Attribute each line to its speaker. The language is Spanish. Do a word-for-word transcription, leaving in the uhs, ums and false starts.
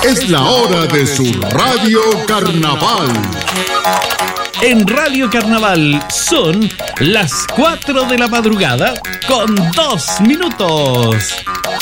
Speaker 1: Es la hora de su Radio Carnaval.
Speaker 2: En Radio Carnaval son las cuatro de la madrugada con dos minutos.